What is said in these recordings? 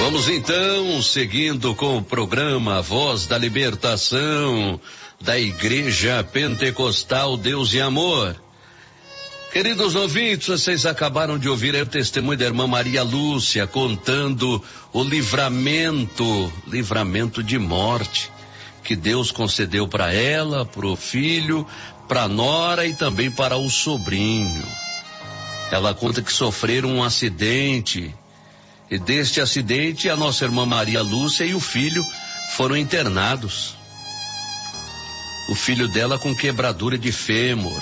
Vamos então, seguindo com o programa Voz da Libertação da Igreja Pentecostal Deus e Amor. Queridos ouvintes, vocês acabaram de ouvir o testemunho da irmã Maria Lúcia contando o livramento de morte que Deus concedeu para ela, para o filho, para a nora e também para o sobrinho. Ela conta que sofreram um acidente e deste acidente a nossa irmã Maria Lúcia e o filho foram internados. O filho dela com quebradura de fêmur.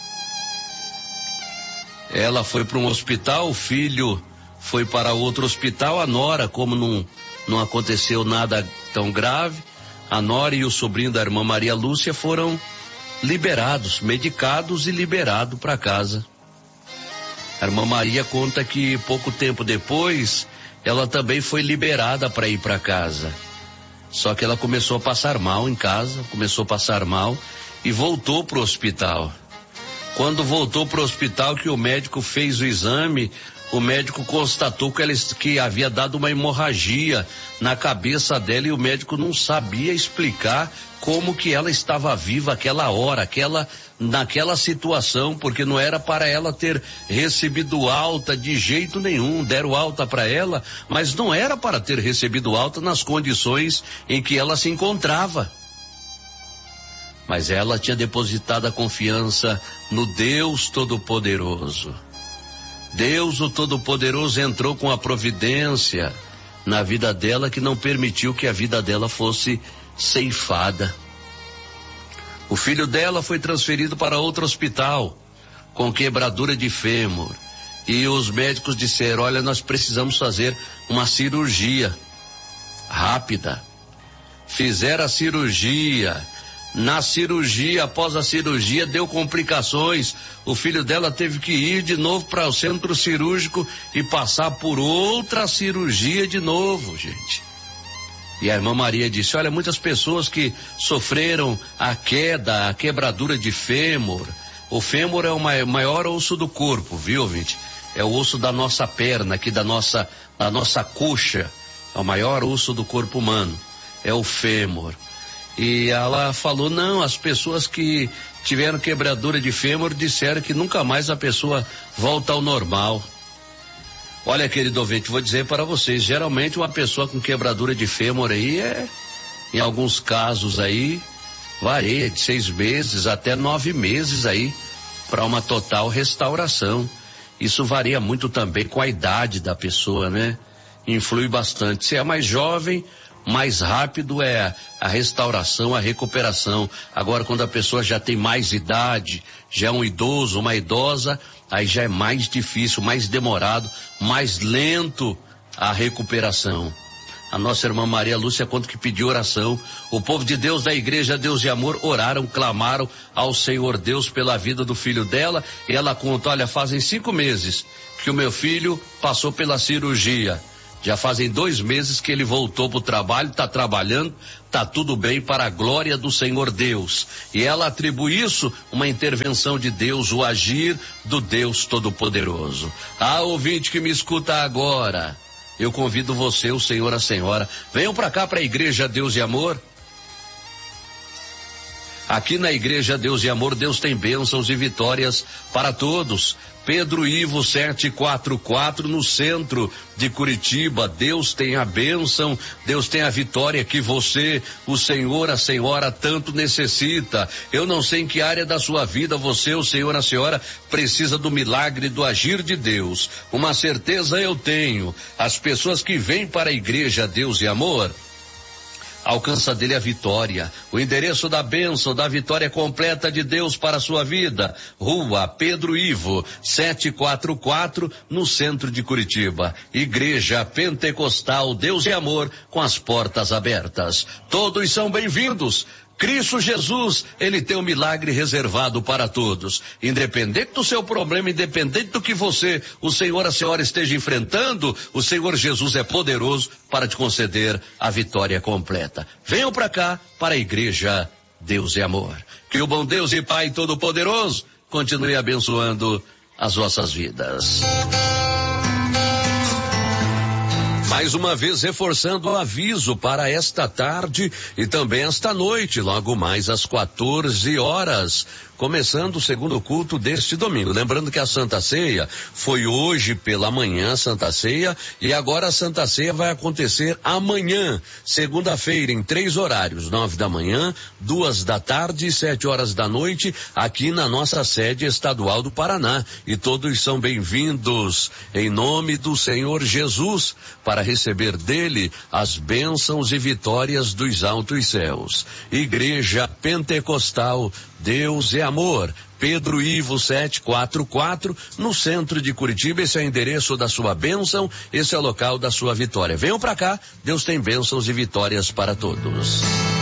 Ela foi para um hospital, o filho foi para outro hospital, a nora, como não aconteceu nada tão grave, a nora e o sobrinho da irmã Maria Lúcia foram liberados, medicados e liberados para casa. A irmã Maria conta que pouco tempo depois, ela também foi liberada para ir para casa. Só que ela começou a passar mal em casa, e voltou para o hospital. Quando voltou para o hospital, que o médico fez o exame, o médico constatou que havia dado uma hemorragia na cabeça dela e o médico não sabia explicar como que ela estava viva aquela hora, naquela situação, porque não era para ela ter recebido alta de jeito nenhum. Deram alta para ela, mas não era para ter recebido alta nas condições em que ela se encontrava. Mas ela tinha depositado a confiança no Deus Todo-Poderoso. Deus, o Todo-Poderoso, entrou com a providência na vida dela que não permitiu que a vida dela fosse ceifada. O filho dela foi transferido para outro hospital com quebradura de fêmur e os médicos disseram: olha, nós precisamos fazer uma cirurgia rápida. Fizeram a cirurgia. Na cirurgia, após a cirurgia, deu complicações. O filho dela teve que ir de novo para o centro cirúrgico e passar por outra cirurgia de novo, gente. E a irmã Maria disse: olha, muitas pessoas que sofreram a quebradura de fêmur. O fêmur é o maior osso do corpo, viu, gente? É o osso da nossa perna, aqui da nossa coxa. É o maior osso do corpo humano. É o fêmur. E ela falou: não, as pessoas que tiveram quebradura de fêmur disseram que nunca mais a pessoa volta ao normal. Olha, querido ouvinte, vou dizer para vocês, geralmente uma pessoa com quebradura de fêmur aí em alguns casos aí, varia de 6 meses até 9 meses aí para uma total restauração. Isso varia muito também com a idade da pessoa, né? Influi bastante. Se é mais jovem, mais rápido é a restauração, a recuperação. Agora, quando a pessoa já tem mais idade, já é um idoso, uma idosa, aí já é mais difícil, mais demorado, mais lento a recuperação. A nossa irmã Maria Lúcia conta que pediu oração. O povo de Deus da Igreja Deus e Amor oraram, clamaram ao Senhor Deus pela vida do filho dela. E ela conta: olha, fazem 5 meses que o meu filho passou pela cirurgia. Já fazem 2 meses que ele voltou para o trabalho, está trabalhando, está tudo bem para a glória do Senhor Deus. E ela atribui isso uma intervenção de Deus, o agir do Deus Todo-Poderoso. Ah, ouvinte que me escuta agora, eu convido você, o senhor, a senhora, venham para cá para a Igreja Deus e Amor. Aqui na Igreja Deus e Amor, Deus tem bênçãos e vitórias para todos. Pedro Ivo 744, no centro de Curitiba. Deus tem a bênção, Deus tem a vitória que você, o senhor, a senhora, tanto necessita. Eu não sei em que área da sua vida você, o senhor, a senhora, precisa do milagre, do agir de Deus. Uma certeza eu tenho: as pessoas que vêm para a Igreja Deus e Amor alcança dele a vitória. O endereço da bênção, da vitória completa de Deus para a sua vida: Rua Pedro Ivo 744, no centro de Curitiba. Igreja Pentecostal Deus e Amor, com as portas abertas. Todos são bem-vindos. Cristo Jesus, ele tem um milagre reservado para todos. Independente do seu problema, independente do que você, o senhor, a senhora esteja enfrentando, o Senhor Jesus é poderoso para te conceder a vitória completa. Venham para cá, para a Igreja Deus e Amor. Que o bom Deus e Pai Todo-Poderoso continue abençoando as vossas vidas. Mais uma vez reforçando o aviso para esta tarde e também esta noite, logo mais às 14 horas, começando o segundo culto deste domingo. Lembrando que a Santa Ceia foi hoje pela manhã, Santa Ceia, e agora a Santa Ceia vai acontecer amanhã, segunda-feira, em 3 horários, 9 da manhã, 2 da tarde e 7 horas da noite, aqui na nossa sede estadual do Paraná. E todos são bem-vindos em nome do Senhor Jesus, para receber dele as bênçãos e vitórias dos altos céus. Igreja Pentecostal Deus é Amor, Pedro Ivo 744, no centro de Curitiba. Esse é o endereço da sua bênção, esse é o local da sua vitória. Venham para cá, Deus tem bênçãos e vitórias para todos.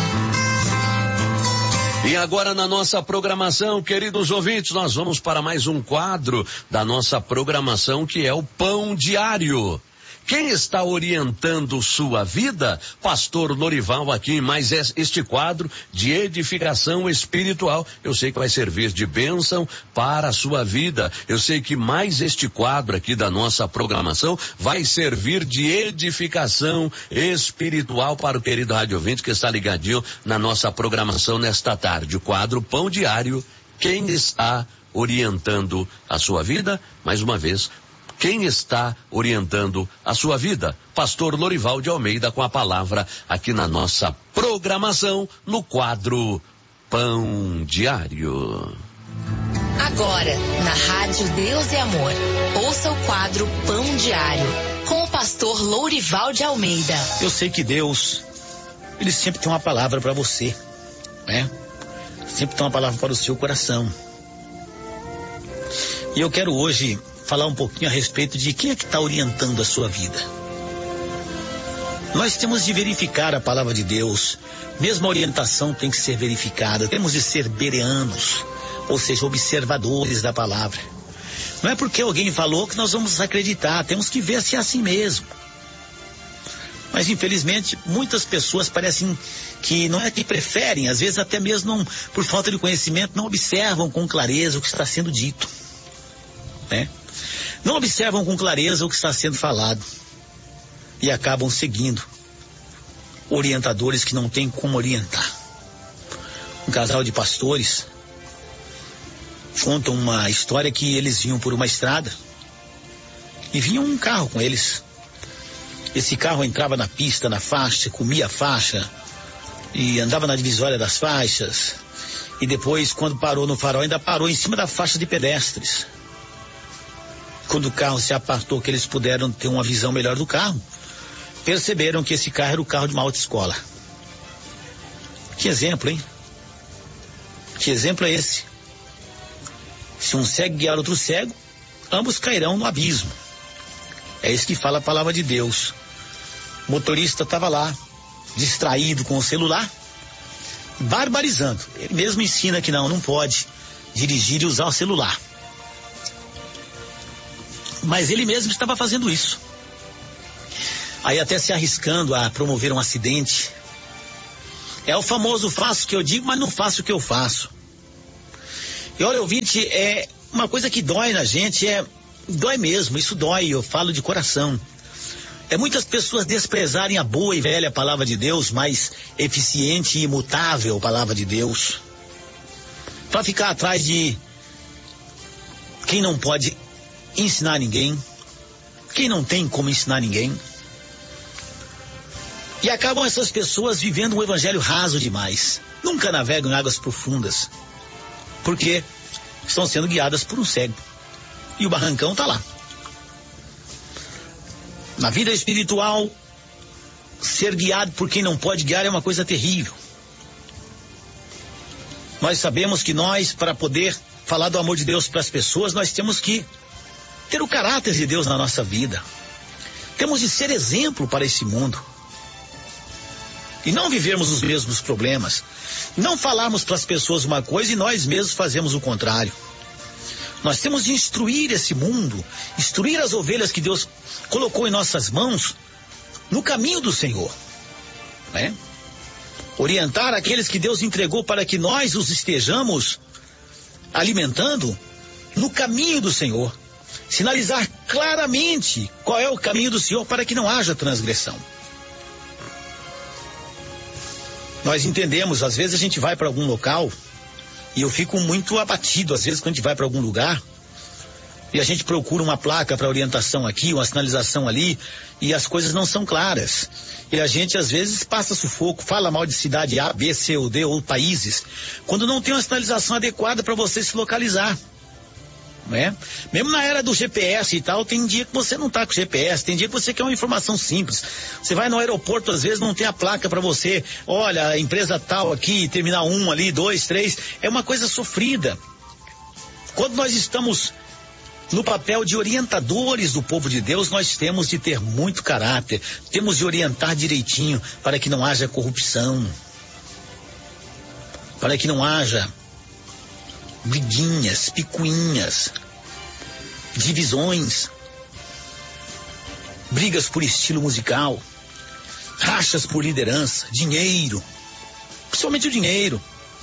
E agora na nossa programação, queridos ouvintes, nós vamos para mais um quadro da nossa programação, que é o Pão Diário. Quem está orientando sua vida? Pastor Lorival aqui em mais este quadro de edificação espiritual. Eu sei que vai servir de bênção para a sua vida. Eu sei que mais este quadro aqui da nossa programação vai servir de edificação espiritual para o querido rádio ouvinte que está ligadinho na nossa programação nesta tarde. O quadro Pão Diário. Quem está orientando a sua vida? Mais uma vez, quem está orientando a sua vida? Pastor Lorival de Almeida com a palavra aqui na nossa programação, no quadro Pão Diário. Agora, na Rádio Deus é Amor, ouça o quadro Pão Diário, com o pastor Lorival de Almeida. Eu sei que Deus, Ele sempre tem uma palavra para você, né? Sempre tem uma palavra para o seu coração. E eu quero hoje falar um pouquinho a respeito de quem é que está orientando a sua vida. Nós temos de verificar a palavra de Deus. Mesmo a orientação tem que ser verificada. Temos de ser bereanos, ou seja, observadores da palavra. Não é porque alguém falou que nós vamos acreditar. Temos que ver se é assim mesmo. Mas infelizmente muitas pessoas parecem que não é que preferem, às vezes até mesmo não, por falta de conhecimento, não observam com clareza o que está sendo dito, né? Não observam com clareza o que está sendo falado e acabam seguindo orientadores que não têm como orientar. Um casal de pastores contam uma história que eles vinham por uma estrada e vinha um carro com eles. Esse carro entrava na pista, na faixa, comia a faixa e andava na divisória das faixas, e depois, quando parou no farol, ainda parou em cima da faixa de pedestres. Quando o carro se apartou, que eles puderam ter uma visão melhor do carro, perceberam que esse carro era o carro de uma autoescola. Que exemplo, hein? Que exemplo é esse? Se um cego guiar outro cego, ambos cairão no abismo. É isso que fala a palavra de Deus. O motorista estava lá, distraído com o celular, barbarizando. Ele mesmo ensina que não pode dirigir e usar o celular. Mas ele mesmo estava fazendo isso. Aí até se arriscando a promover um acidente. É o famoso faço o que eu digo, mas não faço o que eu faço. E olha, ouvinte, é uma coisa que dói na gente, dói mesmo, isso dói, eu falo de coração. É muitas pessoas desprezarem a boa e velha palavra de Deus, mais eficiente e imutável palavra de Deus, para ficar atrás de quem não pode ensinar ninguém, quem não tem como ensinar ninguém. E acabam essas pessoas vivendo um evangelho raso demais. Nunca navegam em águas profundas, porque estão sendo guiadas por um cego. E o barrancão está lá. Na vida espiritual, ser guiado por quem não pode guiar é uma coisa terrível. Nós sabemos que nós, para poder falar do amor de Deus para as pessoas, nós temos que ter o caráter de Deus na nossa vida. Temos de ser exemplo para esse mundo. E não vivermos os mesmos problemas. Não falarmos para as pessoas uma coisa e nós mesmos fazemos o contrário. Nós temos de instruir esse mundo, instruir as ovelhas que Deus colocou em nossas mãos no caminho do Senhor, né? Orientar aqueles que Deus entregou para que nós os estejamos alimentando no caminho do Senhor. Sinalizar claramente qual é o caminho do Senhor para que não haja transgressão. Nós entendemos, às vezes a gente vai para algum local e eu fico muito abatido, às vezes, quando a gente vai para algum lugar e a gente procura uma placa para orientação aqui, uma sinalização ali, e as coisas não são claras. E a gente, às vezes, passa sufoco, fala mal de cidade A, B, C ou D, ou países, quando não tem uma sinalização adequada para você se localizar. Né? Mesmo na era do GPS e tal, tem dia que você não tá com GPS, tem dia que você quer uma informação simples. Você vai no aeroporto, às vezes não tem a placa para você, olha, a empresa tal aqui, terminal 1 ali, 2, 3, é uma coisa sofrida. Quando nós estamos no papel de orientadores do povo de Deus, nós temos de ter muito caráter, temos de orientar direitinho para que não haja corrupção, para que não haja briguinhas, picuinhas, divisões, brigas por estilo musical, rachas por liderança, dinheiro, principalmente o dinheiro.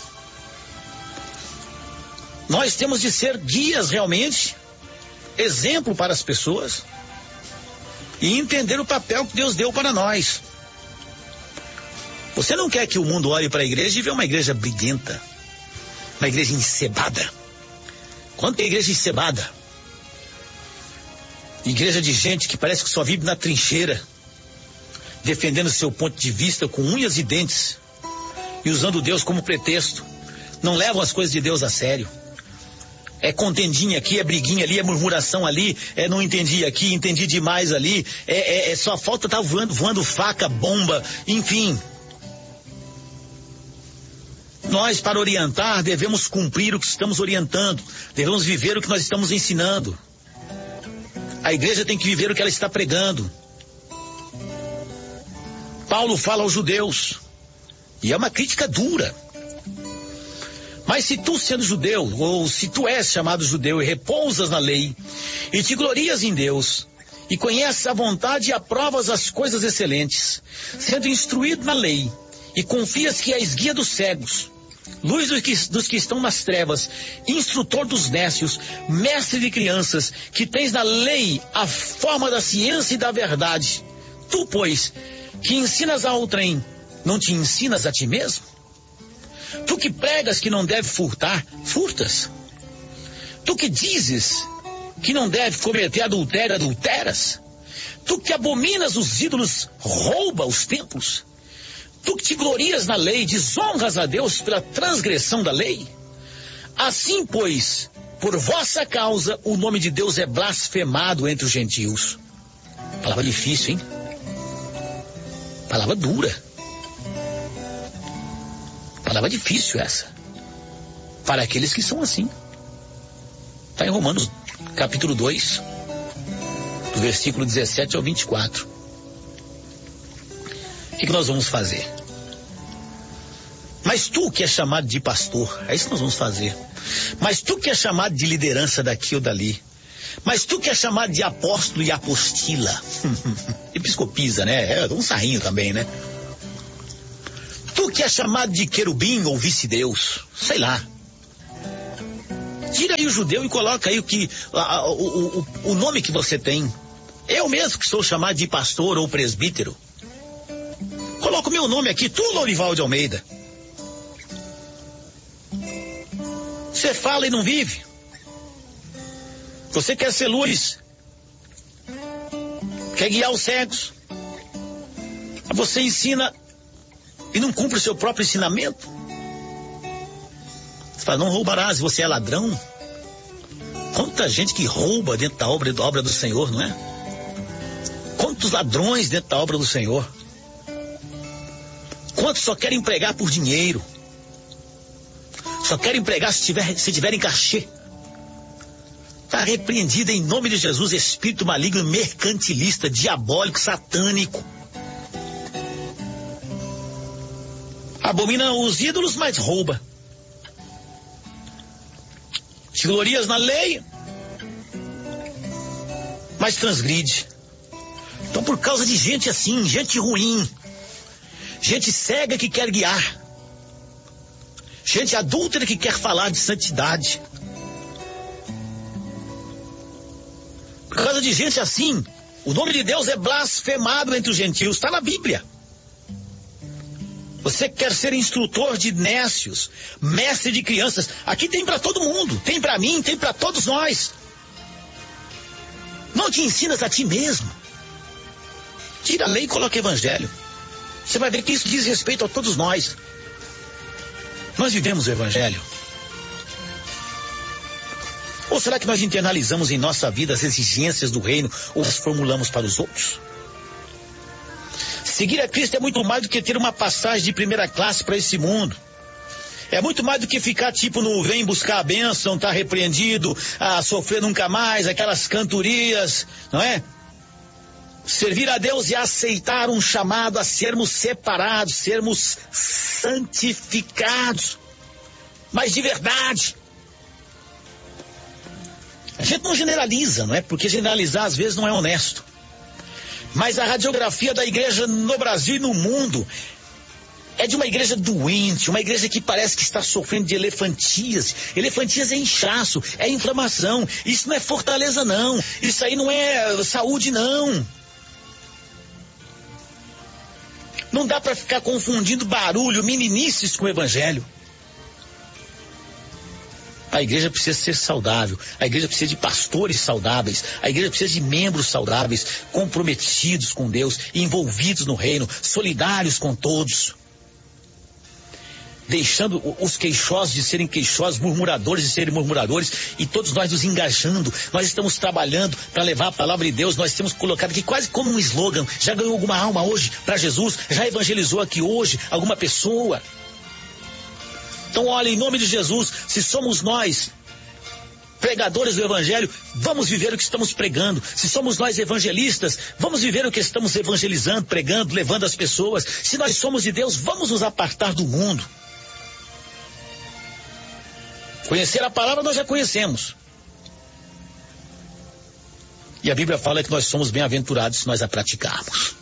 Nós temos de ser guias realmente, exemplo para as pessoas e entender o papel que Deus deu para nós. Você não quer que o mundo olhe para a igreja e veja uma igreja briguenta, uma igreja encebada. Quanto é igreja encebada? Igreja de gente que parece que só vive na trincheira, defendendo seu ponto de vista com unhas e dentes e usando Deus como pretexto. Não levam as coisas de Deus a sério. É contendinha aqui, é briguinha ali, é murmuração ali, é não entendi aqui, entendi demais ali, só falta tá voando faca, bomba, enfim. Nós, para orientar, devemos cumprir o que estamos orientando, devemos viver o que nós estamos ensinando. A igreja tem que viver o que ela está pregando. Paulo fala aos judeus, e é uma crítica dura. Mas se tu, sendo judeu, ou se tu és chamado judeu e repousas na lei, e te glorias em Deus, e conheces a vontade e aprovas as coisas excelentes, sendo instruído na lei, e confias que és guia dos cegos, luz dos que estão nas trevas, instrutor dos nécios, mestre de crianças, que tens na lei a forma da ciência e da verdade, tu, pois, que ensinas a outrem, não te ensinas a ti mesmo? Tu que pregas que não deve furtar, furtas? Tu que dizes que não deve cometer adultério, adulteras? Tu que abominas os ídolos, rouba os templos? Tu que te glorias na lei, desonras a Deus pela transgressão da lei? Assim, pois, por vossa causa, o nome de Deus é blasfemado entre os gentios. Palavra difícil, hein? Palavra dura. Palavra difícil essa, para aqueles que são assim. Está em Romanos capítulo 2, do versículo 17 ao 24. O que nós vamos fazer? Mas tu que é chamado de pastor, é isso que nós vamos fazer. Mas tu que é chamado de liderança daqui ou dali, mas tu que é chamado de apóstolo e apostila, episcopisa, né? É um sarrinho também, né? Tu que é chamado de querubim ou vice-deus, sei lá. Tira aí o judeu e coloca aí o nome que você tem. Eu mesmo que sou chamado de pastor ou presbítero. Coloca o meu nome aqui, tu, Lourival de Almeida. Você fala e não vive. Você quer ser luz. Quer guiar os cegos. Você ensina e não cumpre o seu próprio ensinamento. Você fala, não roubarás, você é ladrão. Quanta gente que rouba dentro da obra do Senhor, não é? Quantos ladrões dentro da obra do Senhor. Quantos só querem pregar por dinheiro. Só querem pregar se tiverem cachê. Está repreendido em nome de Jesus, espírito maligno, mercantilista, diabólico, satânico. Abomina os ídolos, mas rouba. Te glorias na lei, mas transgride. Então, por causa de gente assim, gente ruim, gente cega que quer guiar, gente adúltera que quer falar de santidade, por causa de gente assim. O nome de Deus é blasfemado entre os gentios, está na Bíblia. Você quer ser instrutor de nécios, mestre de crianças, aqui tem para todo mundo, tem para mim, tem para todos nós. Não te ensinas a ti mesmo. Tira a lei e coloca o evangelho. Você vai ver que isso diz respeito a todos nós. Nós vivemos o evangelho. Ou será que nós internalizamos em nossa vida as exigências do reino ou as formulamos para os outros? Seguir a Cristo é muito mais do que ter uma passagem de primeira classe para esse mundo. É muito mais do que ficar tipo no vem buscar a bênção, tá repreendido, a sofrer nunca mais, aquelas cantorias, não é? Servir a Deus e aceitar um chamado a sermos separados, sermos santificados, mas de verdade. A gente não generaliza, não é? Porque generalizar às vezes não é honesto. Mas a radiografia da igreja no Brasil e no mundo é de uma igreja doente, uma igreja que parece que está sofrendo de elefantíase. Elefantíase é inchaço, é inflamação. Isso não é fortaleza, não. Isso aí não é saúde, não. Não dá para ficar confundindo barulho, meninices com o evangelho. A igreja precisa ser saudável, a igreja precisa de pastores saudáveis, a igreja precisa de membros saudáveis, comprometidos com Deus, envolvidos no reino, solidários com todos. Deixando os queixosos de serem queixosos, murmuradores de serem murmuradores, e todos nós nos engajando. Nós estamos trabalhando para levar a palavra de Deus. Nós temos colocado aqui quase como um slogan. Já ganhou alguma alma hoje para Jesus? Já evangelizou aqui hoje alguma pessoa? Então olha, em nome de Jesus, se somos nós pregadores do evangelho, vamos viver o que estamos pregando. Se somos nós evangelistas, vamos viver o que estamos evangelizando, pregando, levando as pessoas. Se nós somos de Deus, vamos nos apartar do mundo. Conhecer a palavra nós já conhecemos. E a Bíblia fala que nós somos bem-aventurados se nós a praticarmos.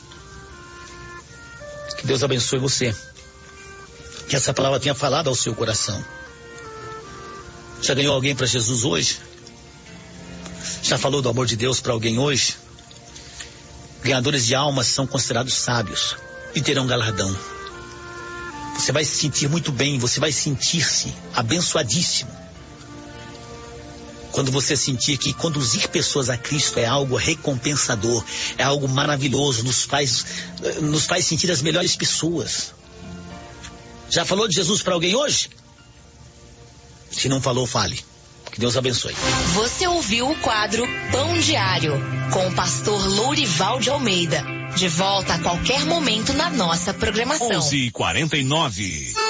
Que Deus abençoe você. Que essa palavra tenha falado ao seu coração. Já ganhou alguém para Jesus hoje? Já falou do amor de Deus para alguém hoje? Ganhadores de almas são considerados sábios e terão galardão. Você vai se sentir muito bem, você vai sentir-se abençoadíssimo quando você sentir que conduzir pessoas a Cristo é algo recompensador, é algo maravilhoso, nos faz sentir as melhores pessoas. Já falou de Jesus para alguém hoje? Se não falou, fale. Que Deus abençoe. Você ouviu o quadro Pão Diário, com o pastor Lourival de Almeida. De volta a qualquer momento na nossa programação. 11h49.